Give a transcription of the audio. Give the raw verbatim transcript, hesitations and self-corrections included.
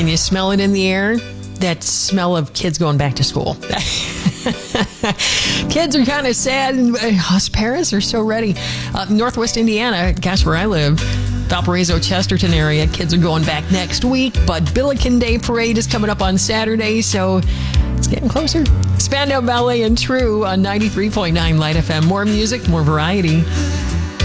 Can you smell it in the air? That smell of kids going back to school. Kids are kind of sad, and us parents are so ready. Uh, Northwest Indiana, gosh, where I live, Valparaiso, Chesterton area, kids are going back next week, but Billiken Day Parade is coming up on Saturday, so it's getting closer. Spandau Ballet and True on ninety-three point nine Light F M. More music, more variety.